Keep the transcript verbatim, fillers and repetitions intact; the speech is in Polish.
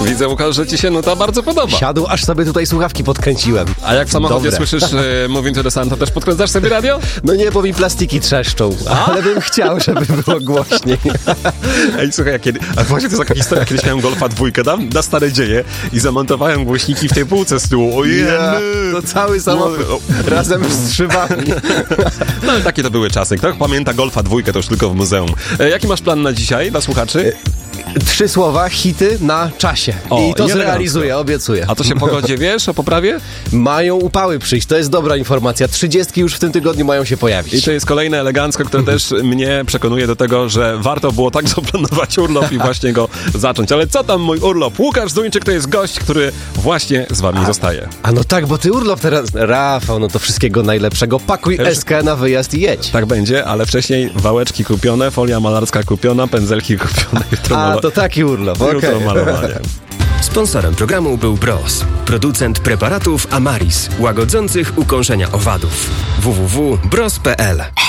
Widzę, Łukasz, że ci się nuta bardzo podoba. Siadł, aż sobie tutaj słuchawki podkręciłem. A jak w samochodzie Dobre. słyszysz y, Moving to the Sun, to też podkręcasz sobie radio? No nie, bo mi plastiki trzeszczą, ale bym chciał, żeby było głośniej. Ej, słuchaj, ja kiedy... A właśnie to jest taka historia, kiedyś miałem Golfa dwójkę, dam na stare dzieje i zamontowałem głośniki w tej półce z tyłu. Ojej! Yeah, to cały samochód No, razem z szybami. no ale takie to były czasy. Kto pamięta Golfa dwójkę, to już tylko w muzeum. E, jaki masz plan na dzisiaj dla słuchaczy? Trzy słowa, hity na czasie. O, I to nie zrealizuję, obiecuję. A to się pogodzie wiesz o poprawie? Mają upały przyjść, to jest dobra informacja. Trzydziestki już w tym tygodniu mają się pojawić. I to jest kolejne elegancko, które też mnie przekonuje do tego, że warto było tak zaplanować urlop i właśnie go zacząć. Ale co tam mój urlop? Łukasz Zduńczyk to jest gość, który właśnie z wami a, zostaje. A no tak, bo ty urlop teraz... Rafał, no to wszystkiego najlepszego. Pakuj Też... eskę na wyjazd i jedź. Tak będzie, ale wcześniej wałeczki kupione, folia malarska kupiona, pędzelki kupione. Jutro A, malo... to taki urlop, okej. Jutro malowanie. Sponsorem programu był Bros, producent preparatów Amaris, łagodzących ukąszenia owadów. w w w kropka bros kropka p l